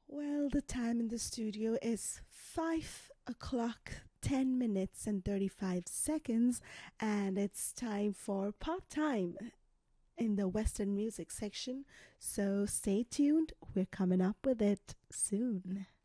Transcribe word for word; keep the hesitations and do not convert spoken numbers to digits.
Well, the time in the studio is five o'clock, ten minutes, and thirty-five seconds, and it's time for pop time in the Western music section. So stay tuned, we're coming up with it soon.